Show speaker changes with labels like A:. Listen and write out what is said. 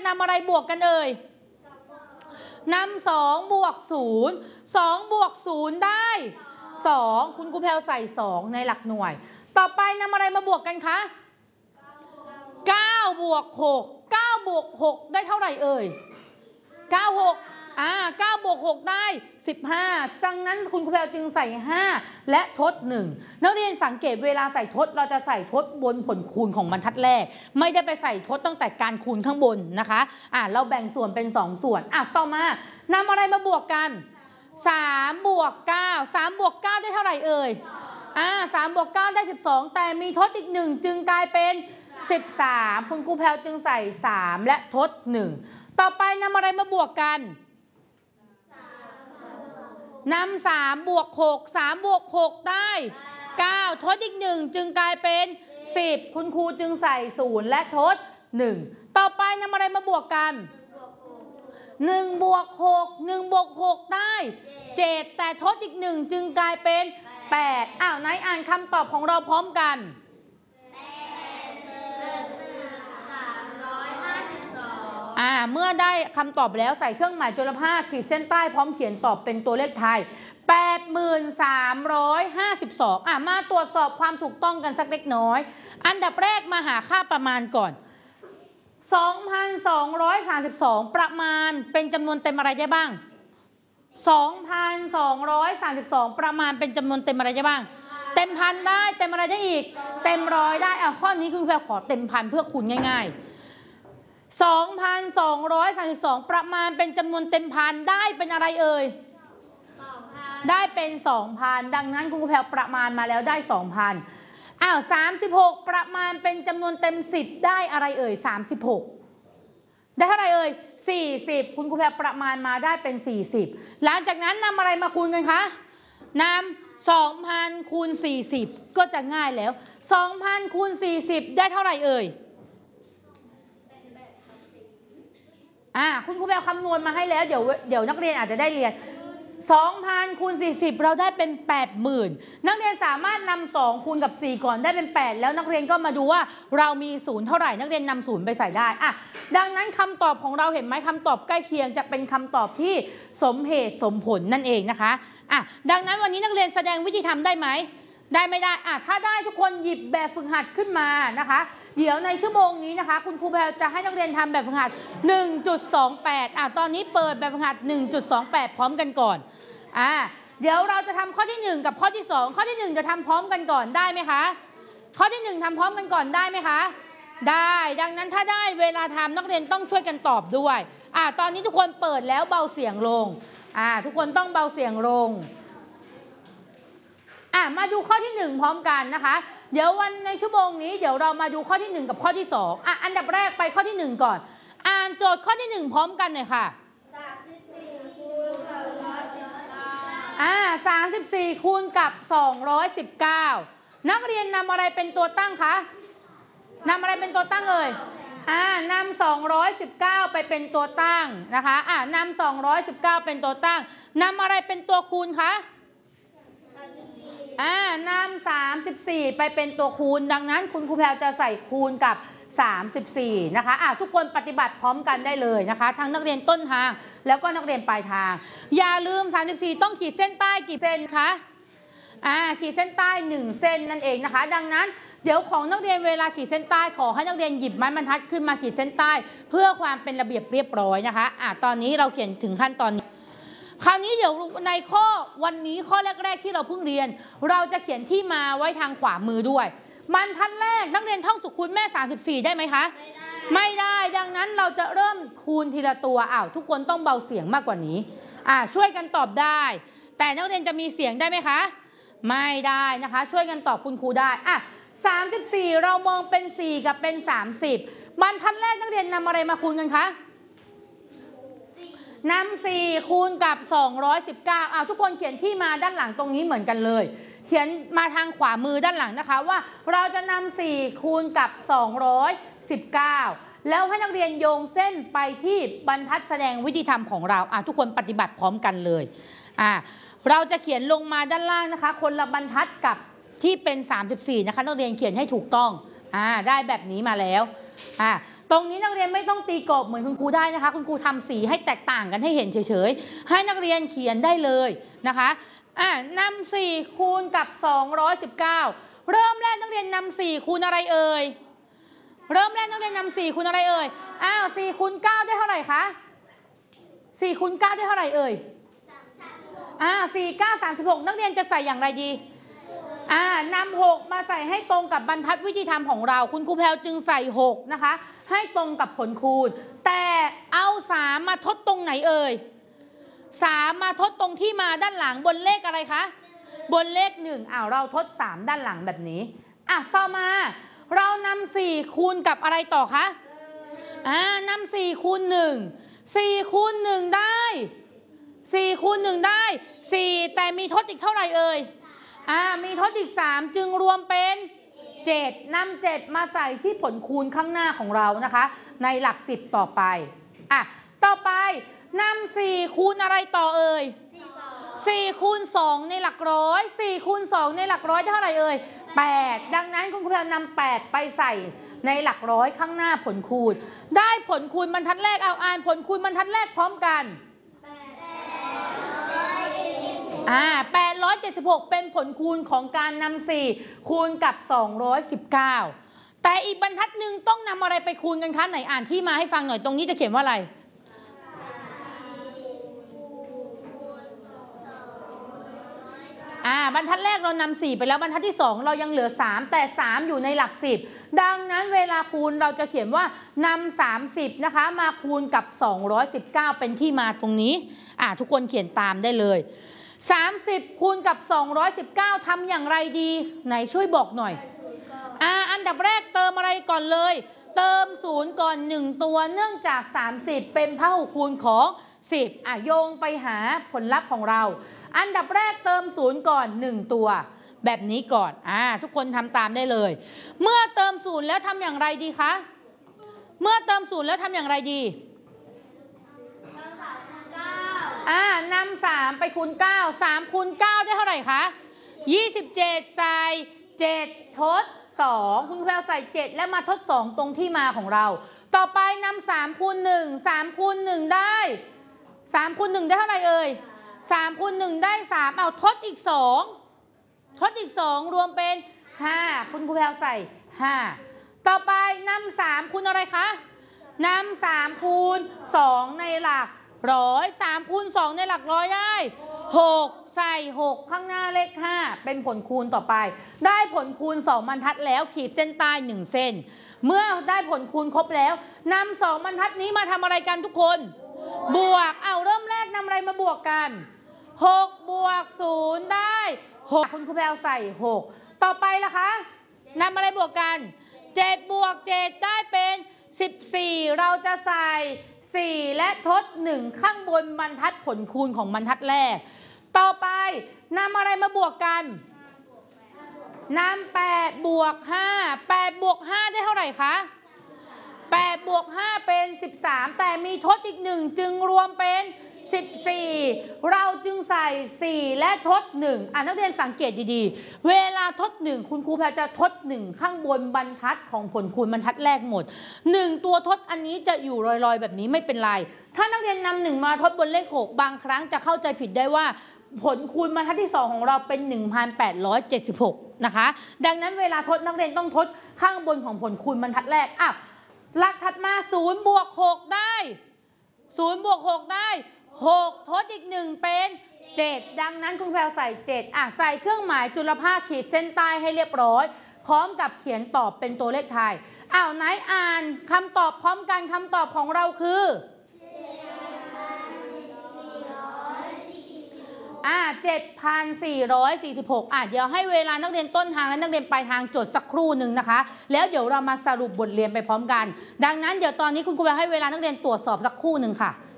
A: ำอะไรบวกกันเอ่ยนำ2 บวก 0 2 บวก 0 ได้2คุณครูแพลวใส่2ในหลักหน่วยต่อไปนำอะไรมาบวกกันคะ9 บวก 6 9 บวก 6 ได้เท่าไหร่เอ่ย9 6 9 บวก 6 ได้15ดังนั้นคุณครูแพลวจึงใส่5และทด1นักเรียนสังเกตเวลาใส่ทดเราจะใส่ทดบนผลคูณของบรรทัดแรกไม่ได้ไปใส่ทดตั้งแต่การคูณข้างบนนะคะเราแบ่งส่วนเป็น2ส่วนต่อมานำอะไรมาบวกกัน3 บวก 9 3 บวก 9 ได้เท่าไหร่เอ่ย3 บวก 9 ได้12แต่มีทดอีก1จึงกลายเป็น13คุณครูแพลวจึงใส่3และทด1ต่อไปนำอะไรมาบวกกันนำ3 บวก 6 3 บวก 6 ได้9ทดอีก1จึงกลายเป็น10คุณครูจึงใส่0และทด1ต่อไปนำอะไรมาบวกกัน1 บวก 6 1 บวก 6 ได้7แต่ทดอีก1จึงกลายเป็น8ไหนอ่านคำตอบของเราพร้อมกันเมื่อได้คำตอบแล้วใส่เครื่องหมายจุลภาคขีดเส้นใต้พร้อมเขียนตอบเป็นตัวเลขไทย 8352มาตรวจสอบความถูกต้องกันสักเล็กน้อยอันดับแรกมาหาค่าประมาณก่อน2,232ประมาณเป็นจำนวนเต็มอะไรได้บ้าง2,232ประมาณเป็นจำนวนเต็มอะไรได้บ้างเต็มพันได้เต็มอะไรได้อีกเต็มร้อยได้ข้อนี้คือแพรขอเต็มพันเพื่อคูณง่ายๆ2,232ประมาณเป็นจำนวนเต็มพันได้เป็นอะไรเอ่ยได้เป็น 2,000 ดังนั้นคุณครูแพรประมาณมาแล้วได้ 2,000 36ประมาณเป็นจำนวนเต็ม10ได้อะไรเอ่ย36ได้เท่าไหร่เอ่ย40คุณครูแพรประมาณมาได้เป็น40หลังจากนั้นนำอะไรมาคูณกันคะนำ 2,000 คูณ 40ก็จะง่ายแล้ว 2,000 คูณ 40ได้เท่าไหร่เอ่ยคุณครูแพรคำนวณมาให้แล้วเดี๋ยวนักเรียนอาจจะได้เรียน 2,000 คูณ 40เราได้เป็น 80,000นักเรียนสามารถนำ2คูณกับ4ก่อนได้เป็น8แล้วนักเรียนก็มาดูว่าเรามี0เท่าไหร่นักเรียนนำ0ไปใส่ได้ดังนั้นคำตอบของเราเห็นไหมคำตอบใกล้เคียงจะเป็นคำตอบที่สมเหตุสมผลนั่นเองนะคะดังนั้นวันนี้นักเรียนแสดงวิธีทำได้ไหมได้ไม่ได้ถ้าได้ทุกคนหยิบแบบฝึกหัดขึ้นมานะคะเดี๋ยวในชั่วโมงนี้นะคะคุณครูแพรจะให้นักเรียนทำแบบฝึกหัด 1.28 ตอนนี้เปิดแบบฝึกหัด 1.28 พร้อมกันก่อนเดี๋ยวเราจะทำข้อที่1กับข้อที่2ข้อที่1จะทำพร้อมกันก่อนได้ไหมคะข้อที่1ทำพร้อมกันก่อนได้ไหมคะได้ดังนั้นถ้าได้เวลาทำนักเรียนต้องช่วยกันตอบด้วยตอนนี้ทุกคนเปิดแล้วเบาเสียงลงทุกคนต้องเบาเสียงลงมาดูข้อที่1พร้อมกันนะคะเดี๋ยววันในชั่วโมงนี้เดี๋ยวเรามาดูข้อที่1กับข้อที่2อันดับแรกไปข้อที่1ก่อนอ่านโจทย์ข้อที่1พร้อมกันหน่อยค่ะ34คูณกับ219นักเรียนนำอะไรเป็นตัวตั้งคะนำอะไรเป็นตัวตั้งเอ่ยนำ219ไปเป็นตัวตั้งนะคะนำ219เป็นตัวตั้งนำอะไรเป็นตัวคูณคะนำ34ไปเป็นตัวคูณดังนั้นคุณครูแพรจะใส่คูณกับ34นะคะทุกคนปฏิบัติพร้อมกันได้เลยนะคะทั้งนักเรียนต้นทางแล้วก็นักเรียนปลายทางอย่าลืม34ต้องขีดเส้นใต้กี่เส้นคะขีดเส้นใต้1เส้นนั่นเองนะคะดังนั้นเดี๋ยวของนักเรียนเวลาขีดเส้นใต้ขอให้นักเรียนหยิบไม้บรรทัดขึ้นมาขีดเส้นใต้เพื่อความเป็นระเบียบเรียบร้อยนะคะตอนนี้เราเขียนถึงขั้นตอนนี้คราวนี้เดี๋ยวในวันนี้ข้อแรกๆที่เราเพิ่งเรียนเราจะเขียนที่มาไว้ทางขวามือด้วยบรรทัดแรกนักเรียนท่องสุขคูณแม่34ได้ไหมคะไม่ได้ดังนั้นเราจะเริ่มคูณทีละตัวทุกคนต้องเบาเสียงมากกว่านี้ช่วยกันตอบได้แต่นักเรียนจะมีเสียงได้ไหมคะไม่ได้นะคะช่วยกันตอบคุณครูได้34เรามองเป็น4กับเป็น30บรรทัดแรกนักเรียนนำอะไรมาคูณกันคะนำ4คูณกับ219ทุกคนเขียนที่มาด้านหลังตรงนี้เหมือนกันเลยเขียนมาทางขวามือด้านหลังนะคะว่าเราจะนำ4คูณกับ219แล้วให้นักเรียนโยงเส้นไปที่บรรทัดแสดงวิธีทำของเราทุกคนปฏิบัติพร้อมกันเลยเราจะเขียนลงมาด้านล่างนะคะคนละบรรทัดกับที่เป็น34นะคะนักเรียนเขียนให้ถูกต้องได้แบบนี้มาแล้วตรงนี้นักเรียนไม่ต้องตีกรอบเหมือนคุณครูได้นะคะคุณครูทำสีให้แตกต่างกันให้เห็นเฉยๆให้นักเรียนเขียนได้เลยนะคะนำ4คูณกับ219เริ่มแรกนักเรียนนำ4คูณอะไรเอ่ยเริ่มแรกนักเรียนนำ4คูณอะไรเอ่ย4คูณ9ได้เท่าไหร่คะ4คูณ9ได้เท่าไหร่เอ่ย4 9 36นักเรียนจะใส่อย่างไรดีนำ6มาใส่ให้ตรงกับบรรทัดวิธีทำของเราคุณครูแพลวจึงใส่6นะคะให้ตรงกับผลคูณแต่เอา3มาทดตรงไหนเอ่ย3มาทดตรงที่มาด้านหลังบนเลขอะไรคะบนเลข1เราทด3ด้านหลังแบบนี้ต่อมาเรานำ4คูณกับอะไรต่อคะนำ4คูณ1 4คูณ1ได้4คูณ1ได้4แต่มีทดอีกเท่าไหร่เอ่ยมีทดอีก3จึงรวมเป็น7นำ7มาใส่ที่ผลคูณข้างหน้าของเรานะคะในหลัก10ต่อไปต่อไปนำ4คูณอะไรต่อเอ่ย4คูณ2ในหลักร้อย4คูณ2ในหลักร้อยได้เท่าไหร่เอ่ย8ดังนั้นคุณครูจะนำ8ไปใส่ในหลักร้อยข้างหน้าผลคูณได้ผลคูณบรรทัดแรกอ่านผลคูณบรรทัดแรกพร้อมกัน876เป็นผลคูณของการนำ4คูณกับ219แต่อีกบรรทัดหนึ่งต้องนำอะไรไปคูณกันคะไหนอ่านที่มาให้ฟังหน่อยตรงนี้จะเขียนว่าอะไรบรรทัดแรกเรานำ4ไปแล้วบรรทัดที่2เรายังเหลือ3แต่3อยู่ในหลัก10ดังนั้นเวลาคูณเราจะเขียนว่านำ30นะคะมาคูณกับ219เป็นที่มาตรงนี้ทุกคนเขียนตามได้เลย30คูณกับ219ทำอย่างไรดีไหนช่วยบอกหน่อยอันดับแรกเติมอะไรก่อนเลยเติม0ก่อน1ตัวเนื่องจาก30เป็นพหุคูณของ10โยงไปหาผลลัพธ์ของเราอันดับแรกเติม0ก่อน1ตัวแบบนี้ก่อนทุกคนทำตามได้เลยเมื่อเติม0แล้วทำอย่างไรดีคะเมื่อเติม0แล้วทำอย่างไรดีนำ3ไปคูณ9 3คูณ9ได้เท่าไหร่คะ27ใส่7ทด2คุณครูแพลวใส่7แล้วมาทด2ตรงที่มาของเราต่อไปนำ3คูณ1 3คูณ1ได้3คูณ1ได้เท่าไหร่เอ่ย3คูณ1ได้3ทดอีก2ทดอีก2รวมเป็น5คุณครูแพลวใส่5ต่อไปนำ3คูณอะไรคะนำ3คูณ2ในหลักร้อย3คูณ2ในหลักร้อยได้6ใส่6ข้างหน้าเลข5เป็นผลคูณต่อไปได้ผลคูณ2บรรทัดแล้วขีดเส้นใต้1เส้นเมื่อได้ผลคูณครบแล้วนำ2บรรทัดนี้มาทำอะไรกันทุกคนบวกเริ่มแรกนำอะไรมาบวกกัน6บวก0ได้6คุณครูแพลวใส่6ต่อไปล่ะคะนำอะไรบวกกัน7บวก7ได้เป็น14เราจะใส่4และทด1ข้างบนบรรทัดผลคูณของบรรทัดแรกต่อไปนำอะไรมาบวกกันนำ8บวก5 8บวก5ได้เท่าไหร่คะ8บวก5เป็น13แต่มีทดอีก1จึงรวมเป็น14เราจึงใส่4และทด1นักเรียนสังเกตดีๆเวลาทด1คุณครูแพรจะทด1ข้างบนบรรทัดของผลคูณบรรทัดแรกหมด1ตัวทดอันนี้จะอยู่ลอยๆแบบนี้ไม่เป็นไรถ้านักเรียนนำ1มาทดบนเลข6บางครั้งจะเข้าใจผิดได้ว่าผลคูณบรรทัดที่2ของเราเป็น1876นะคะดังนั้นเวลาทดนักเรียนต้องทดข้างบนของผลคูณบรรทัดแรกหลักถัดมา0บวก6ได้0บวก6ได้6ทดอีก1เป็น7ดังนั้นคุณแพรวใส่7ใส่เครื่องหมายจุลภาคขีดเส้นใต้ให้เรียบร้อยพร้อมกับเขียนตอบเป็นตัวเลขไทยไหนอ่านคำตอบพร้อมกันคำตอบของเราคือ7,446เดี๋ยวให้เวลานักเรียนต้นทางและนักเรียนปลายทางจดสักครู่หนึ่งนะคะแล้วเดี๋ยวเรามาสรุปบทเรียนไปพร้อมกันดังนั้นเดี๋ยวตอนนี้คุณครูให้เวลานักเรียนตรวจสอบสักครู่หนึ่งค่ะ